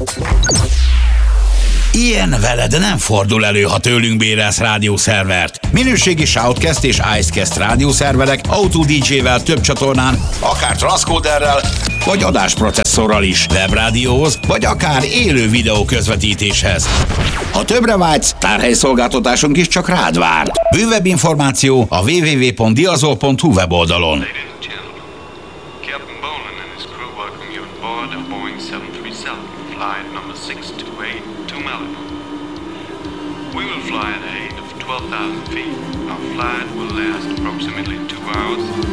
Ilyen veled nem fordul elő, ha tőlünk bérelsz rádiószervert. Minőségi Shoutcast és Icecast rádiószerverek Auto DJ-vel több csatornán, akár transzkóderrel, vagy adásprocesszorral is, webrádióhoz, vagy akár élő videó közvetítéshez. Ha többre vágysz, tárhelyszolgáltatásunk is csak rád vár. Bővebb információ a www.diazol.hu weboldalon. We will fly at a height of 12,000 feet. Our flight will last approximately 2 hours.